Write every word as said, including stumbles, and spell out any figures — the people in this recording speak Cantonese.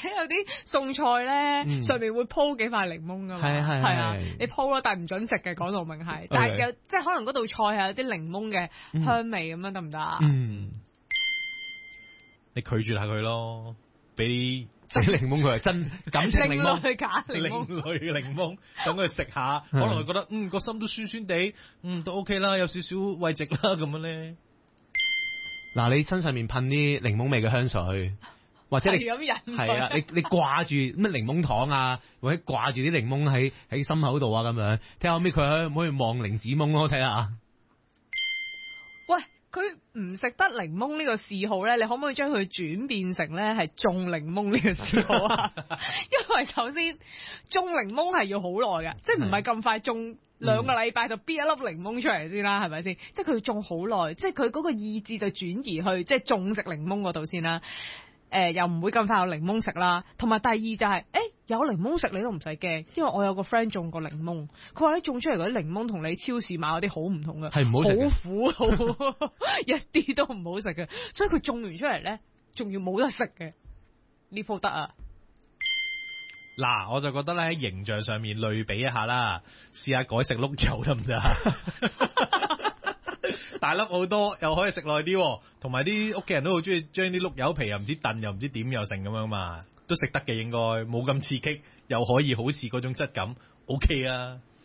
有啲餸菜咧、嗯、上面會鋪幾塊檸檬噶嘛，係係係啊，你鋪咯，但係唔准食嘅，講到明係，但係有即係可能嗰道菜係有啲檸檬嘅香味咁樣得唔得啊？嗯， 你拒絕下佢咯，俾啲檸檬佢係真感情檸檬， 另類假檸檬， 另類檸檬，等佢食下，可能佢覺得嗯個心都酸酸地，嗯都 OK 啦，有少少慰藉啦咁樣咧。 嗱，你身上面噴啲檸檬味嘅香水，或者你係啊，你你掛住咩檸檬糖啊，或者掛住啲檸檬喺喺心口度啊咁樣，睇下後尾佢可唔可以望檸子檬咯？睇下。 喂，佢唔食得檸檬呢個嗜好咧，你可唔可以將佢轉變成咧係種檸檬呢個嗜好啊？因為首先種檸檬係要好耐嘅，即係唔係咁快種。兩個禮拜就逼一粒檸檬出嚟先啦，係咪先？即係佢種好耐，即係佢嗰個意志就轉移去即係種植檸檬嗰度先啦。誒、呃，又唔會咁快有檸檬食啦。同埋第二就係、是，誒、欸、有檸檬食你都唔使驚，因為我有個 friend 種過檸檬，佢話你種出嚟嗰啲檸檬同你超市買嗰啲好唔同嘅， 係唔好食， 好苦，好一啲都唔好食嘅。所以佢種完出嚟咧，仲要冇得食嘅。呢鋪得啊！ 嗱，我就覺得咧喺形象上面類比一下啦，試下改食碌柚得唔得啊？大粒好多，又可以食耐啲，同埋啲屋企人都好中意將啲碌柚皮又唔知燉又唔知點又成咁樣嘛，都食得嘅應該，冇咁刺激，又可以好似嗰種質感 ，OK 啊！